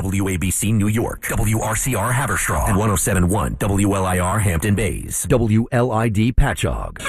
WABC New York, WRCR Haverstraw, and 107.1 WLIR Hampton Bays, WLID Patchogue.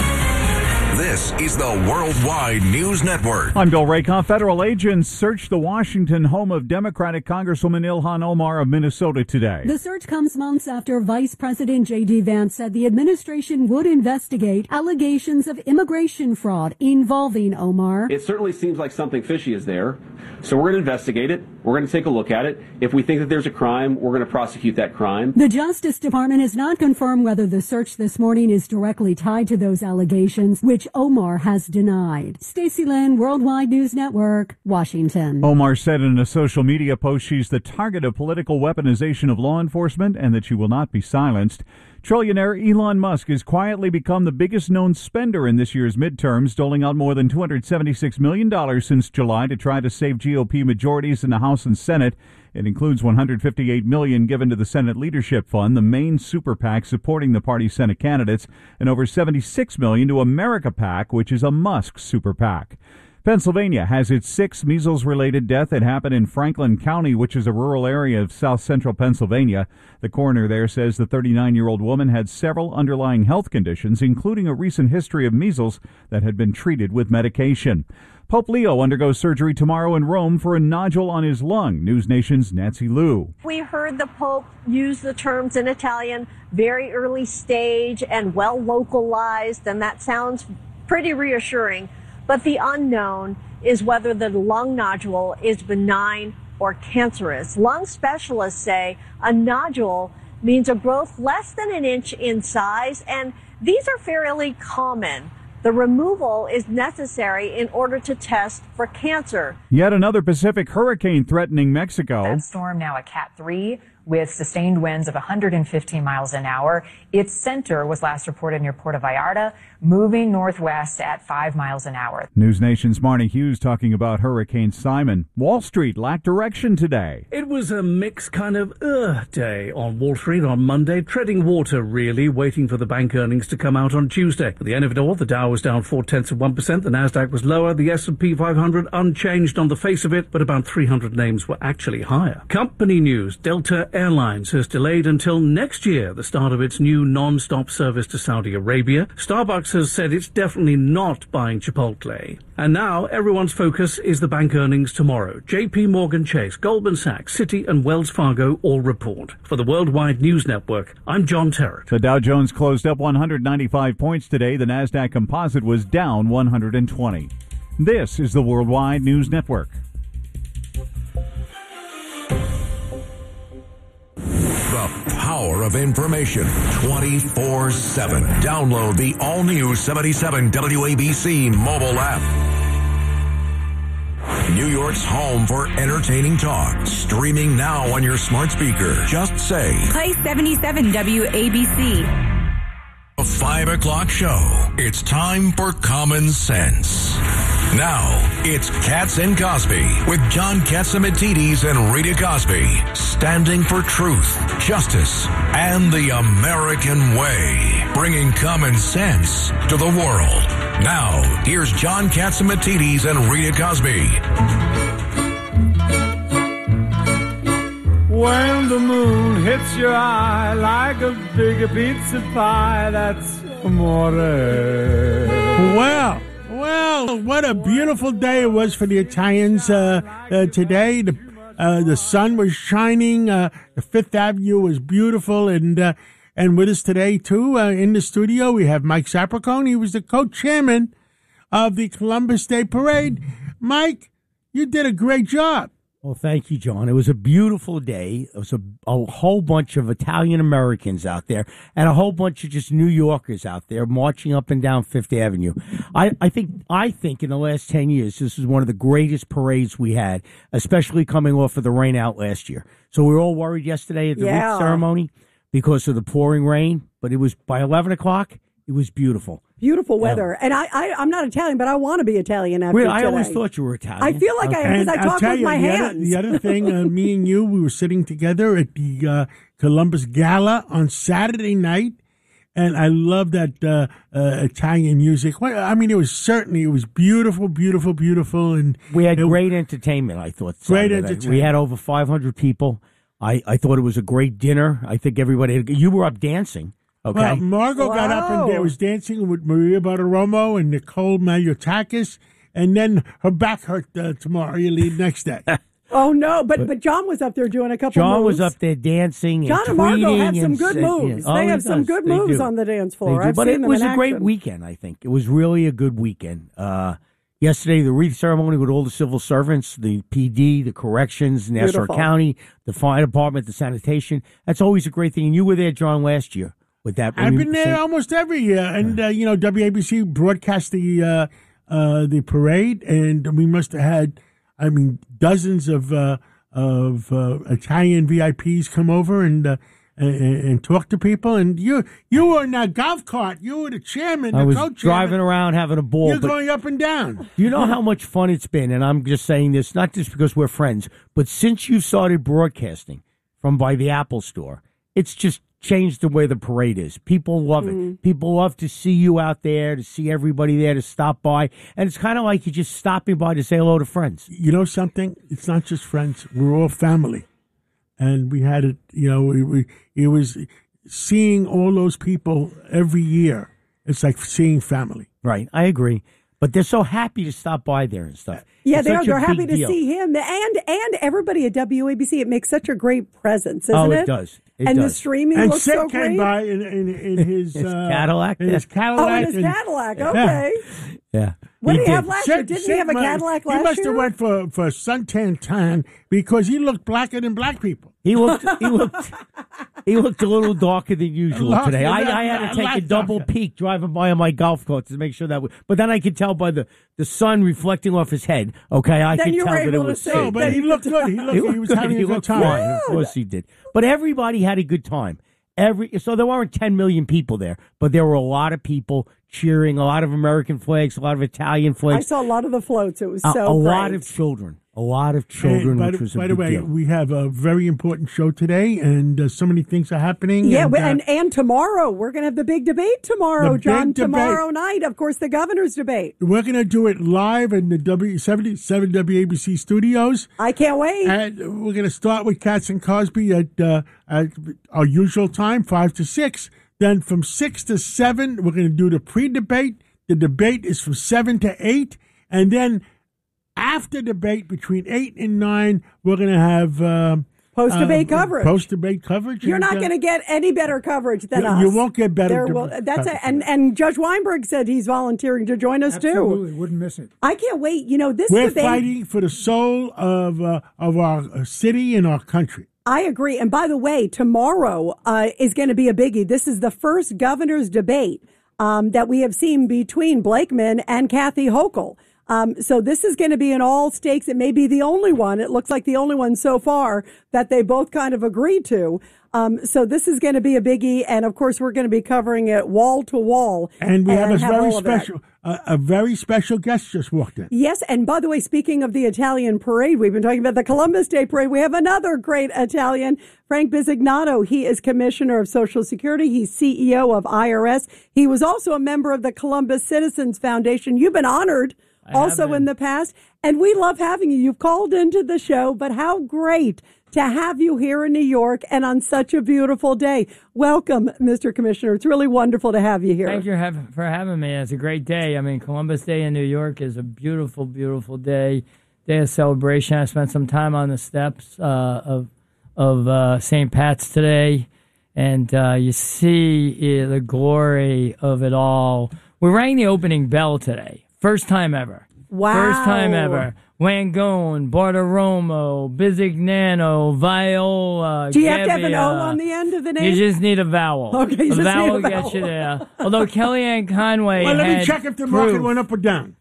This is the Worldwide News Network. I'm Bill Raycroft. Federal agents searched the Washington home of Democratic Congresswoman Ilhan Omar of Minnesota today. The search comes months after Vice President J.D. Vance said the administration would investigate allegations of immigration fraud involving Omar. It certainly seems like something fishy is there, so we're going to investigate it. We're going to take a look at it. If we think that there's a crime, we're going to prosecute that crime. The Justice Department has not confirmed whether the search this morning is directly tied to those allegations, which Omar has denied. Stacey Lynn, Worldwide News Network, Washington. Omar said in a social media post she's the target of political weaponization of law enforcement and that she will not be silenced. Trillionaire Elon Musk has quietly become the biggest known spender in this year's midterms, doling out more than $276 million since July to try to save GOP majorities in the House and Senate. It includes $158 million given to the Senate Leadership Fund, the main super PAC supporting the party's Senate candidates, and over $76 million to America PAC, which is a Musk super PAC. Pennsylvania has its sixth measles-related death that happened in Franklin County, which is a rural area of south-central Pennsylvania. The coroner there says the 39-year-old woman had several underlying health conditions, including a recent history of measles that had been treated with medication. Pope Leo undergoes surgery tomorrow in Rome for a nodule on his lung. News Nation's Nancy Liu. We heard the Pope use the terms in Italian, very early stage and well localized, and that sounds pretty reassuring. But the unknown is whether the lung nodule is benign or cancerous. Lung specialists say a nodule means a growth less than an inch in size, and these are fairly common. The removal is necessary in order to test for cancer. Yet another Pacific hurricane threatening Mexico. That storm now a Cat 3 with sustained winds of 115 miles an hour. Its center was last reported near Puerto Vallarta, moving northwest at 5 miles an hour. News Nation's Marnie Hughes talking about Hurricane Simon. Wall Street lacked direction today. It was a mixed kind of day on Wall Street on Monday, treading water really, waiting for the bank earnings to come out on Tuesday. At the end of it all, the Dow was down 0.4%, the Nasdaq was lower, the S&P 500 unchanged on the face of it, but about 300 names were actually higher. Company news: Delta Airlines has delayed until next year the start of its new non-stop service to Saudi Arabia. Starbucks has said it's definitely not buying Chipotle. And now everyone's focus is the bank earnings tomorrow. JP Morgan Chase, Goldman Sachs, Citi and Wells Fargo all report. For the Worldwide News Network, I'm John Terrett. The Dow Jones closed up 195 points today. The Nasdaq Composite was down 120. This is the Worldwide News Network. The power of information 24/7. Download the all-new 77 WABC mobile app. New York's home for entertaining talk. Streaming now on your smart speaker. Just say, play 77 WABC. A 5 o'clock show. It's time for Common Sense. Now, it's Katz and Cosby with John Catsimatidis and Rita Cosby, standing for truth, justice, and the American way, bringing common sense to the world. Now, here's John Catsimatidis and Rita Cosby. When the moon hits your eye like a big pizza pie, that's amore. Well, what a beautiful day it was for the Italians today. The sun was shining. The Fifth Avenue was beautiful. And with us today, too, in the studio, we have Mike Sapricone. He was the co-chairman of the Columbus Day Parade. Mike, you did a great job. Well, thank you, John. It was a beautiful day. It was a whole bunch of Italian Americans out there and a whole bunch of just New Yorkers out there marching up and down Fifth Avenue. I think in the last 10 years, this was one of the greatest parades we had, especially coming off of the rain out last year. So we were all worried yesterday at the wreath ceremony because of the pouring rain, but it was by 11 o'clock. It was beautiful. Beautiful weather. And I'm not Italian, but I want to be Italian after today. I always thought you were Italian. I feel like I am because I talk with my hands. The other thing, me and you, we were sitting together at the Columbus Gala on Saturday night, and I love that Italian music. Well, I mean, it was beautiful, beautiful, beautiful. And we had great entertainment, I thought. Great entertainment. We had over 500 people. I thought it was a great dinner. I think everybody, you were up dancing. Okay. Well, Margot got up and was dancing with Maria Bartiromo and Nicole Maliotakis, and then her back hurt tomorrow. You leave next day. Oh no! But John was up there doing a couple. John moves. was up there dancing. John and Margot have some good moves. They have some good moves on the dance floor. I've but seen it them was in a great action. weekend. I think it was really a good weekend. Yesterday, the wreath ceremony with all the civil servants, the PD, the corrections, Nassau Beautiful. County, the fire department, the sanitation. That's always a great thing. And you were there, John, last year with that. I've been there almost every year, and WABC broadcast the parade, and we must have had, dozens of Italian VIPs come over and talk to people. And you were in that golf cart. You were the chairman. I was co-chairman. driving around having a ball. You're going up and down. You know how much fun it's been, and I'm just saying this not just because we're friends, but since you started broadcasting from by the Apple Store, it's just changed the way the parade is. People love it. People love to see you out there, to see everybody there, to stop by. And it's kind of like you're just stopping by to say hello to friends. You know something? It's not just friends. We're all family. And we had it, it was seeing all those people every year. It's like seeing family. Right. I agree. But they're so happy to stop by there and stuff. Yeah, It's they are. such a They're happy big to deal. see him and everybody at WABC. It makes such a great presence, isn't it? It does. It and does. the streaming And looks Sid so came great. by in his Cadillac. In his Cadillac. Oh, in his Cadillac. Okay. Yeah. What did he have did. last year? Didn't he have a Cadillac last year? He must have went for suntan tan because he looked blacker than black people. He looked a little darker than usual today. I had to take a double peek driving by on my golf cart to make sure that. But then I could tell by the sun reflecting off his head. Okay, I Then could you tell were that it able to was. see. No, but he looked good. He was having a good looked time. fine. Of course he did. But everybody had a good time. So there weren't 10 million people there, but there were a lot of people cheering, a lot of American flags, a lot of Italian I flags. saw a lot of the floats. It was so a lot great. of children. A lot of children, By which was a the big way, deal. we have a very important show today, and so many things are happening. Yeah, and, and tomorrow we're going to have the big debate tomorrow, The John. big debate. Tomorrow night, of course, the governor's debate. we're going to do it live in the W77 WABC studios. I can't wait. And we're going to start with Katz and Cosby at our usual time, 5 to 6. Then from 6 to 7, we're going to do the pre-debate. The debate is from 7 to 8. And then after debate, between 8 and 9, we're going to have Post-debate coverage. Post-debate coverage. You're And, not going to get any better coverage than us. you won't get better. That's it. And Judge Weinberg said he's volunteering to join us Absolutely, too. wouldn't miss it. I can't wait. This We're debate. fighting for the soul of our city and our country. I agree. And by the way, tomorrow is going to be a biggie. This is the first governor's debate that we have seen between Blakeman and Kathy Hochul. So this is going to be an all stakes. It may be the only one. It looks like the only one so far that they both kind of agreed to. So this is going to be a biggie. And of course, we're going to be covering it wall to wall. And we have a very special guest just walked in. Yes, and by the way, speaking of the Italian parade, we've been talking about the Columbus Day parade. We have another great Italian, Frank Bisignato. He is Commissioner of Social Security. He's CEO of IRS. He was also a member of the Columbus Citizens Foundation. You've been honored also in the past, and we love having you. You've called into the show, but how great to have you here in New York and on such a beautiful day. Welcome, Mr. Commissioner. It's really wonderful to have you here. Thank you for having me. It's a great day. I mean, Columbus Day in New York is a beautiful, beautiful day of celebration. I spent some time on the steps of St. Pat's today, and you see the glory of it all. We rang the opening bell today. First time ever. Wow. First time ever. Langone, Bartiromo, Bisignano, Viola, Do you have to have an Gebbia. O on the end of the name? You just need a vowel. Okay, you a just vowel need a gets you vowel. there. Although Kellyanne Conway Well, let me had check if the proof. market went up or down.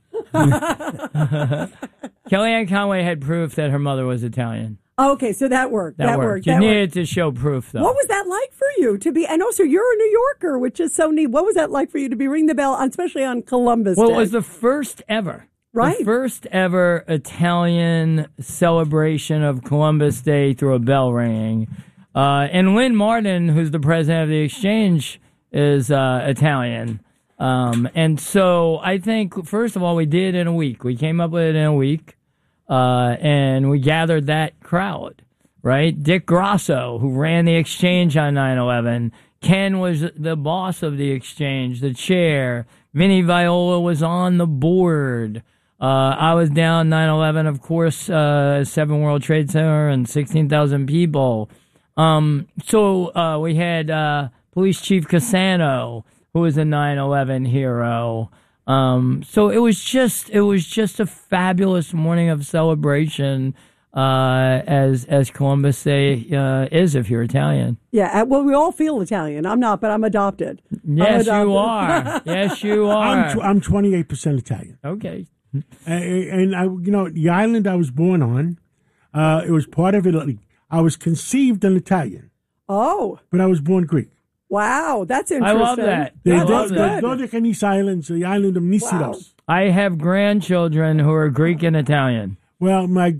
Kellyanne Conway had proof that her mother was Italian. Okay, so that worked. That worked. You That needed to show proof, though. What was that like for you to be? And also, you're a New Yorker, which is so neat. What was that like for you to be ringing the bell, especially on Columbus Well, Day? it was the first ever. Right. The first ever Italian celebration of Columbus Day through a bell ringing. And Lynn Martin, who's the president of the exchange, is Italian. And so I think, first of all, we did it in a week. We came up with it in a week, and we gathered that crowd. right? Dick Grosso, who ran the exchange on 9/11. Ken was the boss of the exchange, the chair. Vinnie Viola was on the board. I was down 9/11, of course, 7 World Trade Center and 16,000 people. So we had Police Chief Cassano, who was a 9/11 hero. So it was just a fabulous morning of celebration, as Columbus Day is if you're Italian. Yeah, well, we all feel Italian. I'm not, but I'm adopted. Yes, you are. Yes, you are. I'm 28% Italian. Okay. And I, the island I was born on, it was part of Italy. I was conceived in Italian. Oh. But I was born Greek. Wow, that's interesting. I love that. The Good. Islands, the island of Nisiros. Wow. I have grandchildren who are Greek and Italian. Well, my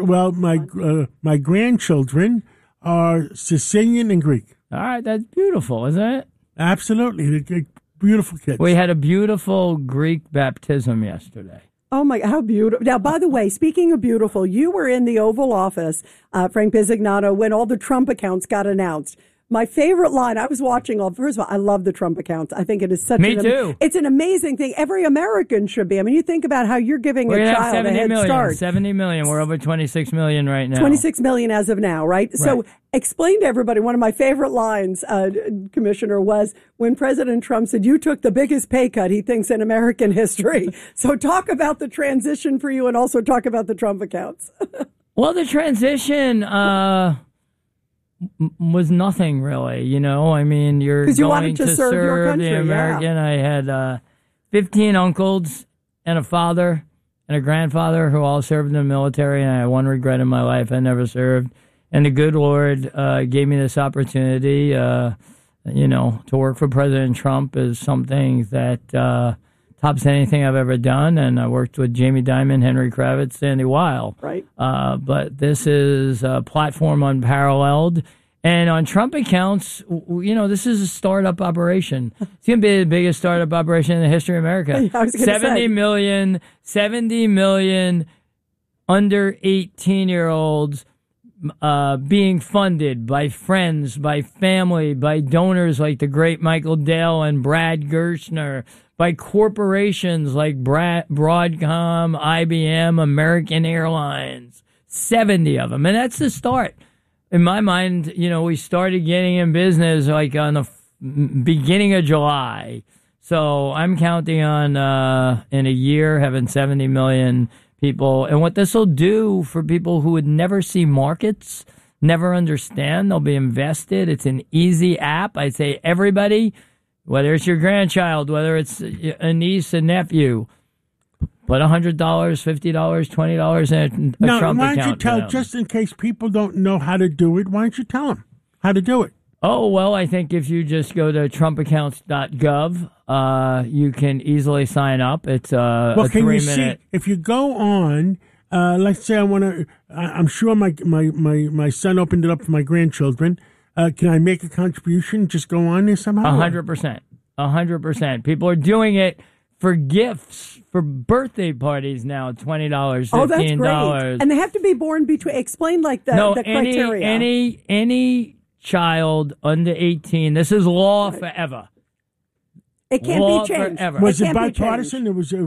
grandchildren are Sicilian and Greek. All right, that's beautiful, isn't it? Absolutely, they're beautiful kids. We had a beautiful Greek baptism yesterday. Oh, my, how beautiful. Now, by the way, speaking of beautiful, you were in the Oval Office, Frank Bisignano, when all the Trump accounts got announced. My favorite line, I was watching first of all, I love the Trump accounts. I think it is such it's an amazing thing. Every American should be. I mean, you think about how you're giving a child a head start. 70 million. We're over 26 million right now. 26 million as of now, right? So explain to everybody, one of my favorite lines, Commissioner, was when President Trump said, you took the biggest pay cut he thinks in American history. So talk about the transition for you and also talk about the Trump accounts. Well, the transition was nothing really, I mean, you're going to serve your country, the American. Yeah. I had 15 uncles and a father and a grandfather who all served in the military, and I had one regret in my life: I never served. And the good Lord gave me this opportunity. To work for President Trump is something that tops anything I've ever done. And I worked with Jamie Dimon, Henry Kravitz, Sandy Weil. Right. But this is a platform unparalleled. And on Trump accounts, this is a startup operation. It's going to be the biggest startup operation in the history of America. I was 70 million under 18-year-olds being funded by friends, by family, by donors like the great Michael Dale and Brad Gershner, by corporations like Broadcom, IBM, American Airlines, 70 of them. And that's the start. In my mind, we started getting in business like on the beginning of July. So I'm counting on, in a year, having 70 million people. And what this will do for people who would never see markets, never understand, they'll be invested. It's an easy app. I say everybody, whether it's your grandchild, whether it's a niece, a nephew, put $100, $50, $20 in a Trump why account. don't you tell, just in case people don't know how to do it, why don't you tell them how to do it? Oh, well, I think if you just go to trumpaccounts.gov, you can easily sign up. It's a 3-minute. If you go on, let's say I'm sure my son opened it up for my grandchildren. Can I make a contribution? Just go on there somehow? 100%. 100%. People are doing it for gifts, for birthday parties now, $20, $15. Oh, that's great. And they have to be born between, explain the criteria. Any child under 18, this is law forever. It can't law be changed. Forever. Was it bipartisan? It was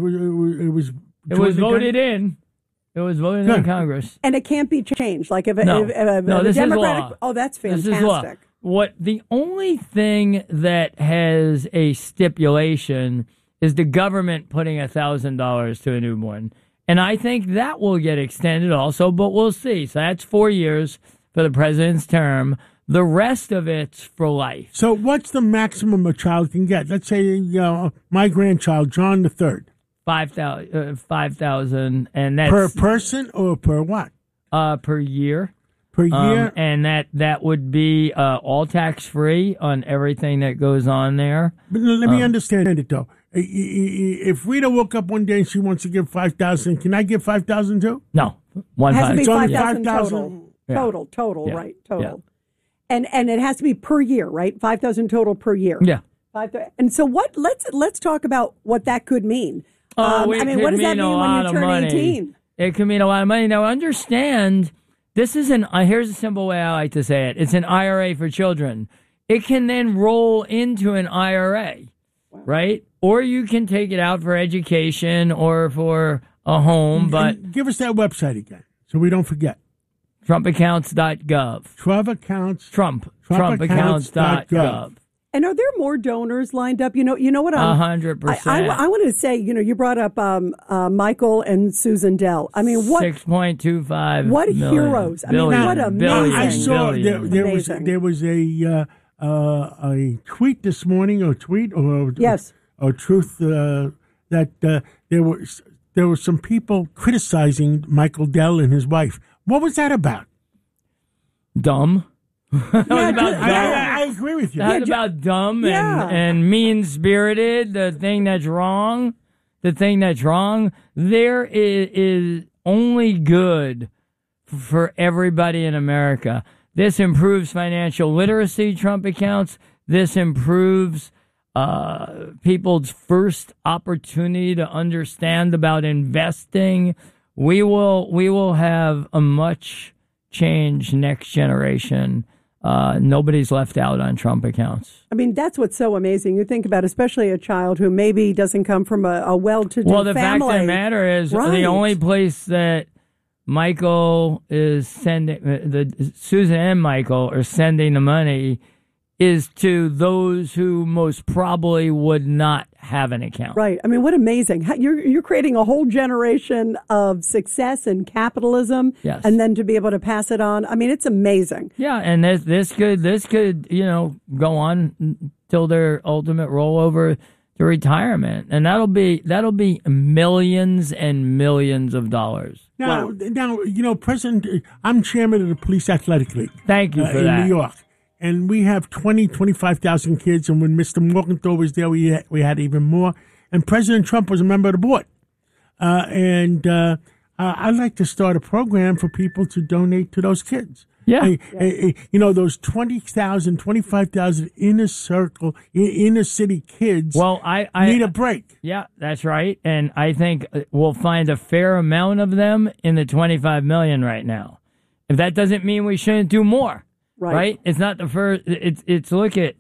voted in. It was voted in Congress. And it can't be changed. Like if this Democratic, is law. Oh, that's fantastic. This is law. The only thing that has a stipulation is the government putting $1,000 to a newborn. And I think that will get extended also, but we'll see. So that's 4 years for the president's term. The rest of it's for life. So what's the maximum a child can get? Let's say, my grandchild, John III. 5,000, and that's per person or per what? Per year. Per year, and that would be all tax free on everything that goes on there. But let me understand it though. If Rita woke up one day and she wants to give 5,000, can I give 5,000 too? No, it has to be 5,000 total, right? Total, and it has to be per year, right? 5,000 total per year. Yeah. And so what? Let's talk about what that could mean. What does that mean when you turn 18? It could mean a lot of money. Now, understand This is here's a simple way I like to say it. It's an IRA for children. It can then roll into an IRA, right? Or you can take it out for education or for a home. But give us that website again so we don't forget. TrumpAccounts.gov. TrumpAccounts.gov. And are there more donors lined up? You know what? 100%. I want to say, you brought up Michael and Susan Dell. I mean, what 6.25 what million, heroes? Billion, I mean, what amazing! I saw there was a tweet this morning, or truth that there were some people criticizing Michael Dell and his wife. What was that about? Dumb. I agree with you. That's about dumb and mean-spirited. The thing that's wrong, there is only good for everybody in America. This improves financial literacy, Trump accounts. This improves people's first opportunity to understand about investing. We will have a much changed next generation. Nobody's left out on Trump accounts. I mean, that's what's so amazing. You think about especially a child who maybe doesn't come from a well-to-do family. Well, the fact of the matter is the only place that Michael is sending, Susan and Michael are sending the money is to those who most probably would not have an account. Right. I mean, what amazing. You're creating a whole generation of success and capitalism. Yes. And then to be able to pass it on. I mean, it's amazing. Yeah, and this could go on till their ultimate rollover to retirement. And that'll be millions and millions of dollars. Now, President, I'm chairman of the Police Athletic League. Thank you for that. In New York. And we have 25,000 kids. And when Mr. Morgenthau was there, we had even more. And President Trump was a member of the board. I'd like to start a program for people to donate to those kids. Yeah. Those 20,000, 25,000 inner city kids I need a break. Yeah, that's right. And I think we'll find a fair amount of them in the 25 million right now. If that doesn't mean we shouldn't do more. Right. It's not the first. It's look at,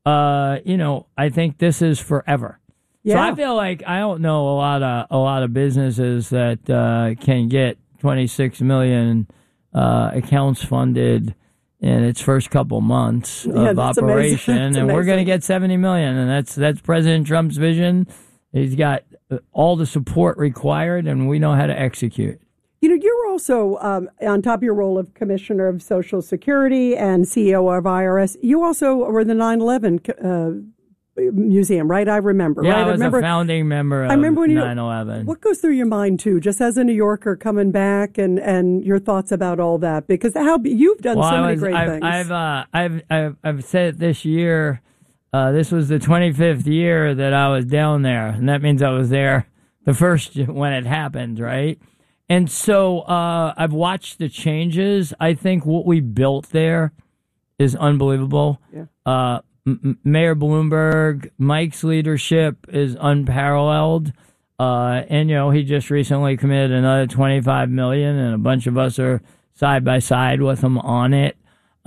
I think this is forever. Yeah. So I feel like I don't know a lot of businesses that can get 26 million accounts funded in its first couple months of operation, and we're going to get 70 million, and that's President Trump's vision. He's got all the support required, and we know how to execute. You're also, on top of your role of Commissioner of Social Security and CEO of IRS, you also were the 9/11 museum, right? I remember. Yeah, right? I was a founding member of 9/11. What goes through your mind, too, just as a New Yorker coming back and your thoughts about all that? Because you've done so many great things. I've said this year, this was the 25th year that I was down there, and that means I was there the first when it happened, right? And so I've watched the changes. I think what we built there is unbelievable. Yeah. Mayor Bloomberg, Mike's leadership is unparalleled. And, he just recently committed another $25 million, and a bunch of us are side by side with him on it.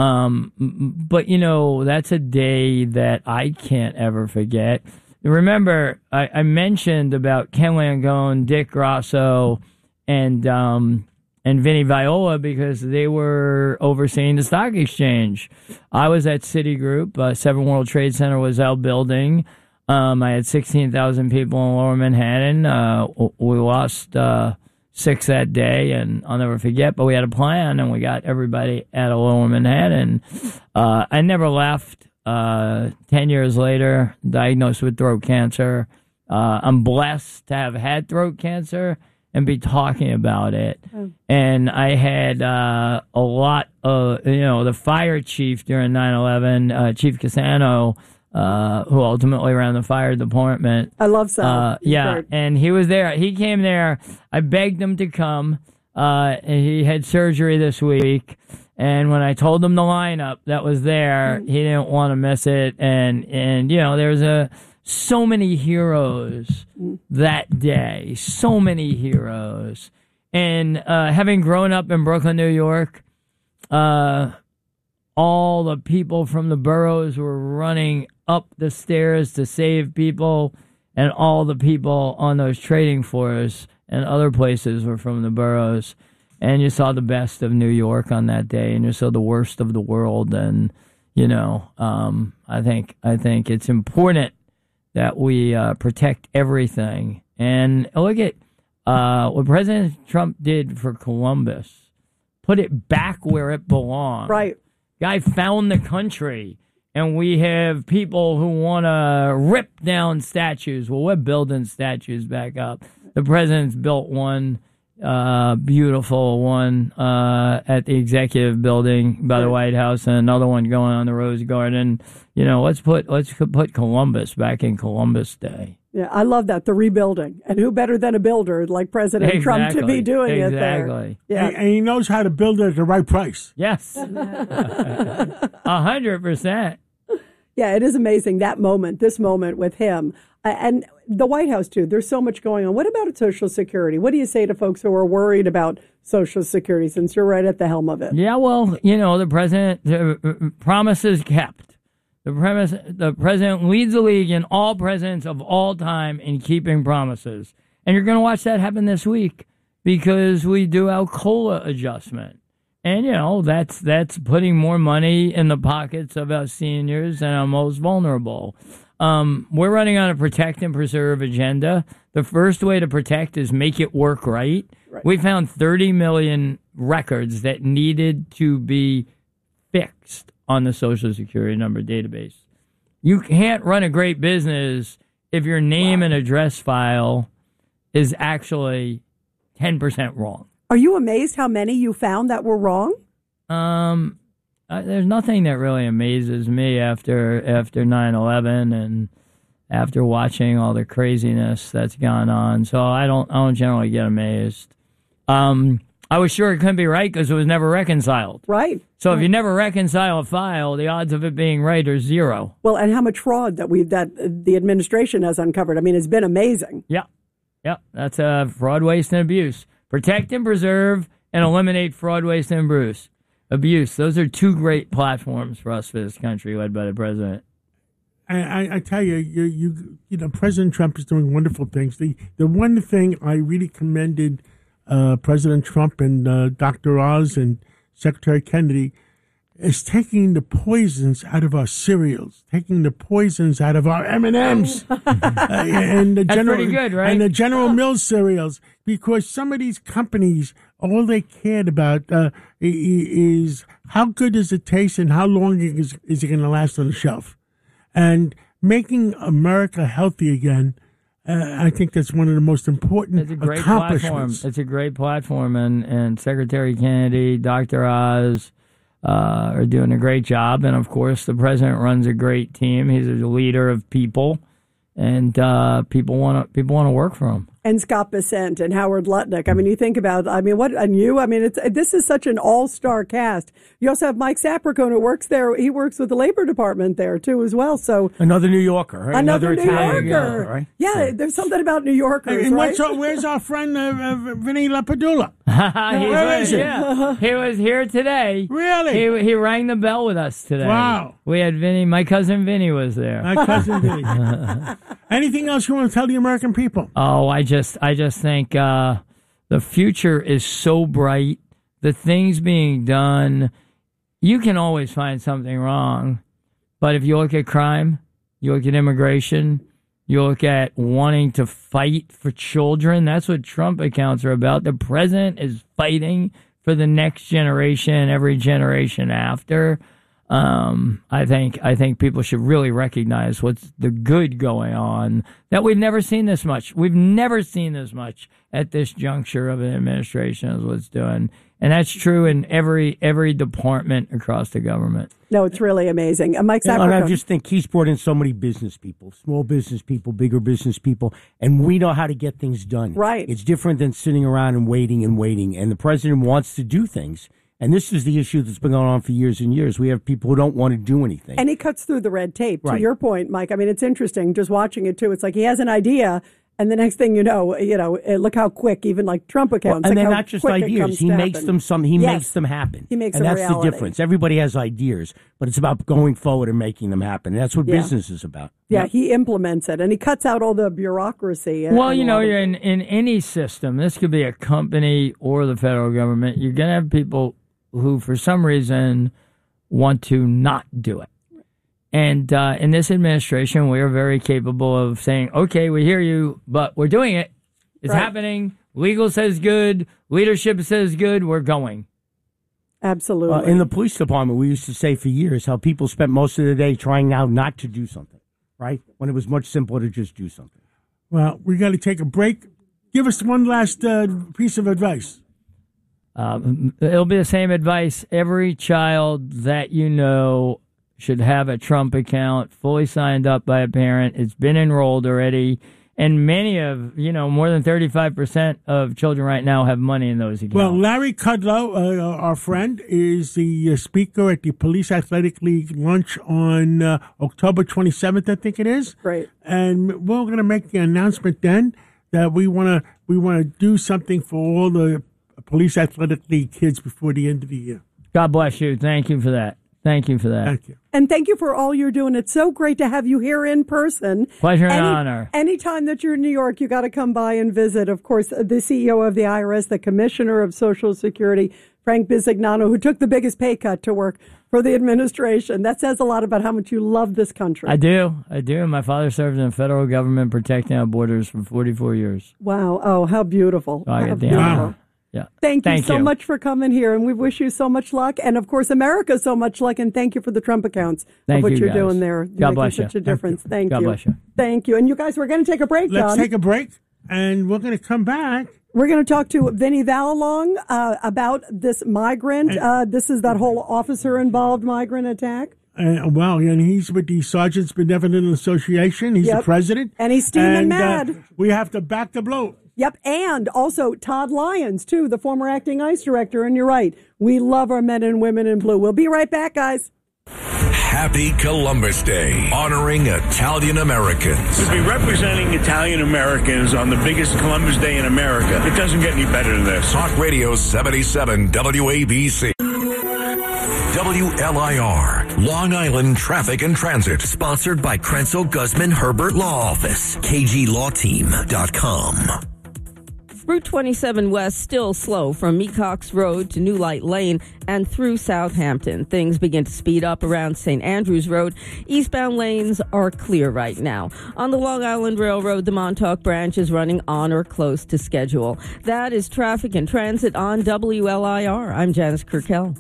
But, that's a day that I can't ever forget. Remember, I mentioned about Ken Langone, Dick Grosso, and Vinnie Viola because they were overseeing the stock exchange. I was at Citigroup. 7 World Trade Center was out building. I had 16,000 people in Lower Manhattan. We lost 6 that day, and I'll never forget, but we had a plan, and we got everybody out of Lower Manhattan. I never left. 10 years later, diagnosed with throat cancer. I'm blessed to have had throat cancer and be talking about it. And I had a lot of, the fire chief during 9/11, Chief Cassano, who ultimately ran the fire department. I love Sal. Yeah, and he was there. He came there. I begged him to come. He had surgery this week. And when I told him the lineup that was there, he didn't want to miss it. And there's so many heroes that day, so many heroes. And having grown up in Brooklyn, New York, all the people from the boroughs were running up the stairs to save people, and all the people on those trading floors and other places were from the boroughs. And you saw the best of New York on that day, and you saw the worst of the world. And I think it's important that we protect everything. And look at what President Trump did for Columbus. Put it back where it belonged. Right. Guy found the country, and we have people who want to rip down statues. Well, we're building statues back up. The president's built one, beautiful one, at the Executive Building by the White House, and another one going on the Rose Garden. Let's put Columbus back in Columbus Day. Yeah, I love that, the rebuilding. And who better than a builder like President Trump to be doing it there? Exactly. Yeah. And he knows how to build it at the right price. Yes. 100%. Yeah, it is amazing, this moment with him. And the White House, too. There's so much going on. What about Social Security? What do you say to folks who are worried about Social Security, since you're right at the helm of it? Yeah, well, the president, promises kept. The president leads the league in all presidents of all time in keeping promises. And you're going to watch that happen this week because we do our COLA adjustment. And, that's putting more money in the pockets of our seniors and our most vulnerable. We're running on a protect and preserve agenda. The first way to protect is make it work right. We found 30 million records that needed to be fixed on the Social Security number database. You can't run a great business if your name and address file is actually 10% wrong. Are you amazed how many you found that were wrong? There's nothing that really amazes me after 9/11 and after watching all the craziness that's gone on. So I don't generally get amazed. I was sure it couldn't be right because it was never reconciled. Right. So if you never reconcile a file, the odds of it being right are zero. Well, and how much fraud that the administration has uncovered. I mean, it's been amazing. Yeah. That's fraud, waste, and abuse. Protect and preserve and eliminate fraud, waste, and abuse. Those are two great platforms for us for this country, led by the president. I tell you, President Trump is doing wonderful things. The one thing I really commended President Trump and Dr. Oz and Secretary Kennedy is taking the poisons out of our cereals, taking the poisons out of our M&Ms, and the That's pretty good, right? And the General Mills cereals, because some of these companies, all they cared about is how good does it taste and how long is it going to last on the shelf, and making America healthy again. I think that's one of the most important accomplishments. It's a great platform, and Secretary Kennedy, Dr. Oz are doing a great job. And, of course, the president runs a great team. He's a leader of people, and people want to work for him. And Scott Bessent and Howard Lutnick. I mean, you think about, this is such an all-star cast. You also have Mike Sapricone, who works there. He works with the Labor Department there, too, as well. So another New Yorker, right? Another New Italian, Yorker. right? Yeah, there's something about New Yorkers, And right? where's our friend Vinny LaPadula? Where is he? Yeah. He was here today. Really? He rang the bell with us today. Wow. We had Vinny. My cousin Vinny was there. My cousin Vinny. Anything else you want to tell the American people? Oh, I just think the future is so bright. The things being done, you can always find something wrong. But if you look at crime, you look at immigration, you look at wanting to fight for children, that's what Trump accounts are about. The president is fighting for the next generation, every generation after. I think people should really recognize what's the good going on, that we've never seen this much. We've never seen this much at this juncture of an administration is what's doing. And that's true in every department across the government. No, it's really amazing. Mike Sapricone. And I just think he's brought in so many business people, small business people, bigger business people, and we know how to get things done. Right. It's different than sitting around and waiting. And the president wants to do things. And this is the issue that's been going on for years and years. We have people who don't want to do anything. And he cuts through the red tape. To Right. your point, Mike, I mean, it's interesting just watching it, too. It's like he has an idea, And the next thing you know, look how quick, even like Trump accounts. And like they're how not just quick it ideas. comes He to makes happen. them makes them happen. He makes and them that's reality. the difference. Everybody has ideas, but it's about going forward and making them happen. And that's what business is about. Yeah, he implements it, and he cuts out all the bureaucracy. Well, in any system, this could be a company or the federal government, you're going to have people who, for some reason, want to not do it. And in this administration, we are very capable of saying, okay, we hear you, but we're doing it. It's happening. Legal says good. Leadership says good. We're going. Absolutely. In the police department, we used to say for years how people spent most of the day trying now not to do something, right? When it was much simpler to just do something. Well, we got to take a break. Give us one last piece of advice. It'll be the same advice. Every child that you know should have a Trump account, fully signed up by a parent. It's been enrolled already. And many of, more than 35% of children right now have money in those accounts. Well, Larry Kudlow, our friend, is the speaker at the Police Athletic League lunch on October 27th, I think it is. Right. And we're going to make the announcement then that we want to do something for all the Police Athletic League kids before the end of the year. God bless you. Thank you for that. Thank you for that. Thank you. And thank you for all you're doing. It's so great to have you here in person. Pleasure and honor. Anytime that you're in New York, you got to come by and visit. Of course, the CEO of the IRS, the Commissioner of Social Security, Frank Bisignano, who took the biggest pay cut to work for the administration. That says a lot about how much you love this country. I do. My father served in the federal government protecting our borders for 44 years. Wow. Oh, how beautiful. So I how get the beautiful. honor. Yeah. Thank you so much for coming here, and we wish you so much luck, and of course, America so much luck, and thank you for the Trump accounts of what you're doing there. God bless you. Such a difference. Thank you. God bless you. Thank you. And you guys, we're going to take a break, Let's John. take a break, and we're going to come back. We're going to talk to Vinny Valalong about this migrant. This is that whole officer-involved migrant attack. And he's with the Sergeants Benevolent Association. He's the president. And he's steaming mad. We have to back the blow. Yep, and also Todd Lyons, too, the former acting ICE director. And you're right, we love our men and women in blue. We'll be right back, guys. Happy Columbus Day, honoring Italian Americans. To be representing Italian Americans on the biggest Columbus Day in America, it doesn't get any better than this. Talk Radio 77 WABC. WLIR, Long Island Traffic and Transit. Sponsored by Krenzel Guzman Herbert Law Office, KGLawTeam.com. Route 27 West still slow from Mecox Road to New Light Lane and through Southampton. Things begin to speed up around St. Andrews Road. Eastbound lanes are clear right now. On the Long Island Railroad, the Montauk branch is running on or close to schedule. That is Traffic and Transit on WLIR. I'm Janice Kirkell.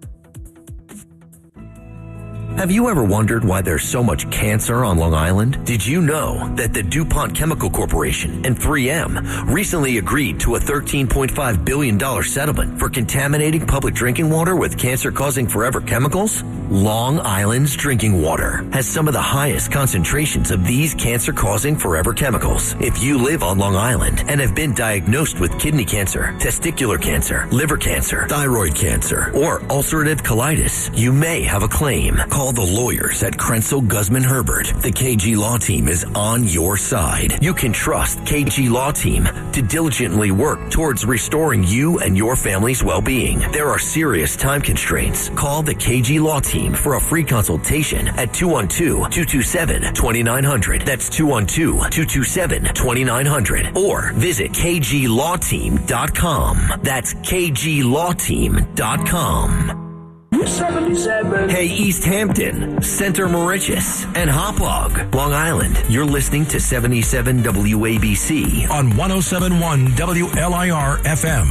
Have you ever wondered why there's so much cancer on Long Island? Did you know that the DuPont Chemical Corporation and 3M recently agreed to a $13.5 billion settlement for contaminating public drinking water with cancer-causing forever chemicals? Long Island's drinking water has some of the highest concentrations of these cancer-causing forever chemicals. If you live on Long Island and have been diagnosed with kidney cancer, testicular cancer, liver cancer, thyroid cancer, or ulcerative colitis, you may have a claim. Call the lawyers at Krenzel Guzman Herbert. The KG Law Team is on your side. You can trust KG Law Team to diligently work towards restoring you and your family's well-being. There are serious time constraints. Call the KG Law Team for a free consultation at 212-227-2900. That's 212-227-2900. Or visit KGLawTeam.com. That's KGLawTeam.com. 77. Hey, East Hampton, Center Moriches, and Hauppauge, Long Island. You're listening to 77 WABC on 107.1 WLIR FM.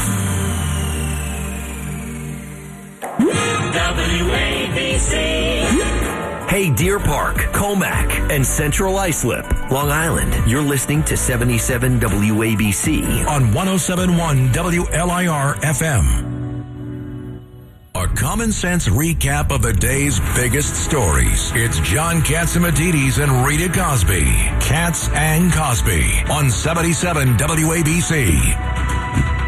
WABC. Hey, Deer Park, Comac, and Central Islip, Long Island. You're listening to 77 WABC on 107.1 WLIR FM. A common sense recap of the day's biggest stories. It's John Catsimatidis and Rita Cosby. Katz and Cosby on 77 WABC.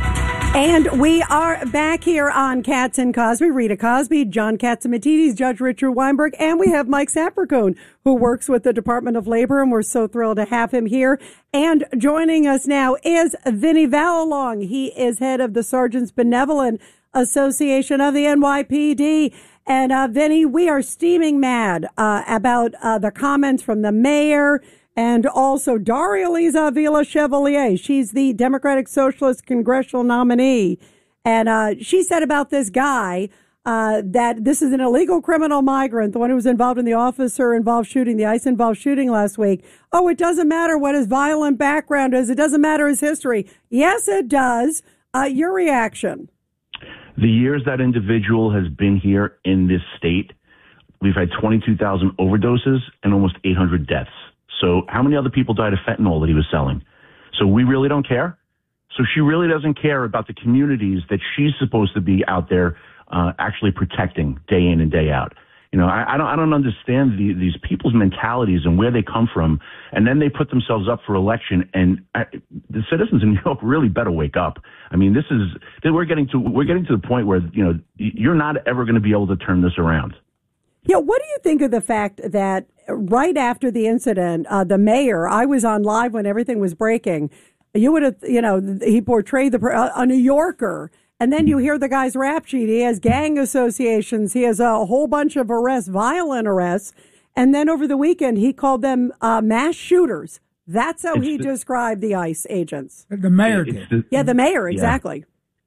And we are back here on Katz and Cosby. Rita Cosby, John Catsimatidis, Judge Richard Weinberg, and we have Mike Sapercoon, who works with the Department of Labor, and we're so thrilled to have him here. And joining us now is Vinny Vallalong. He is head of the Sergeants Benevolent Association of the NYPD. And Vinny, we are steaming mad about the comments from the mayor and also Daria-Liza Avila Chevalier. She's the Democratic Socialist congressional nominee. And she said about this guy that this is an illegal criminal migrant, the one who was involved in the officer-involved shooting, the ICE-involved shooting last week. Oh, it doesn't matter what his violent background is. It doesn't matter his history. Yes, it does. Your reaction? The years that individual has been here in this state, we've had 22,000 overdoses and almost 800 deaths. So how many other people died of fentanyl that he was selling? So we really don't care. So she really doesn't care about the communities that she's supposed to be out there actually protecting day in and day out. You know, I don't understand these people's mentalities and where they come from, and then they put themselves up for election. And the citizens in New York really better wake up. I mean, we're getting to the point where you're not ever going to be able to turn this around. Yeah, what do you think of the fact that right after the incident, the mayor, I was on live when everything was breaking, you would have, he portrayed a New Yorker, and then you hear the guy's rap sheet. He has gang associations. He has a whole bunch of arrests, violent arrests. And then over the weekend, he called them mass shooters. That's how he described the ICE agents. The mayor did. The mayor, exactly.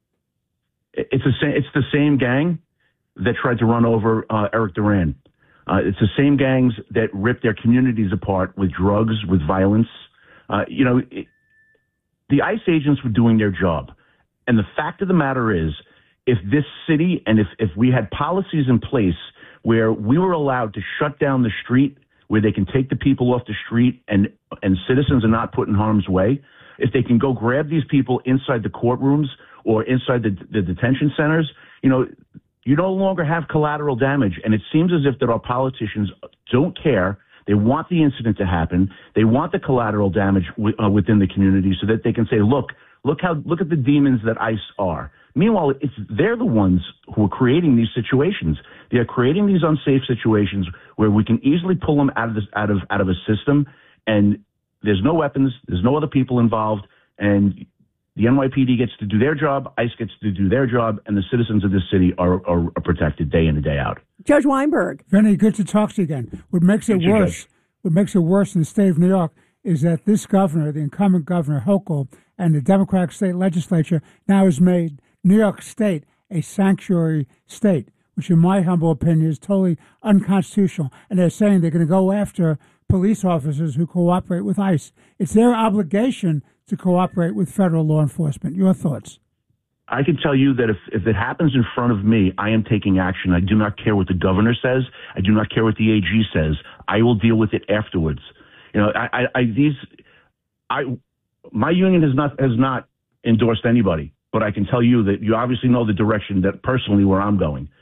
Yeah. It's the same gang that tried to run over Eric Duran. It's the same gangs that rip their communities apart with drugs, with violence. The ICE agents were doing their job. And the fact of the matter is, if this city and if we had policies in place where we were allowed to shut down the street, where they can take the people off the street and citizens are not put in harm's way, if they can go grab these people inside the courtrooms or inside the detention centers, you no longer have collateral damage. And it seems as if that our politicians don't care. They want the incident to happen. They want the collateral damage within the community so that they can say, look at the demons that ICE are. Meanwhile, they're the ones who are creating these situations. They are creating these unsafe situations where we can easily pull them out of a system, and there's no weapons, there's no other people involved, and the NYPD gets to do their job, ICE gets to do their job, and the citizens of this city are protected day in and day out. Judge Weinberg. Vinny, good to talk to you again. What makes it worse in the state of New York is that this governor, the incumbent governor, Hochul, and the Democratic state legislature now has made New York State a sanctuary state, which in my humble opinion is totally unconstitutional. And they're saying they're going to go after police officers who cooperate with ICE. It's their obligation to cooperate with federal law enforcement. Your thoughts? I can tell you that if it happens in front of me, I am taking action. I do not care what the governor says. I do not care what the AG says. I will deal with it afterwards. My union has not endorsed anybody, but I can tell you that you obviously know the direction that personally where I'm going.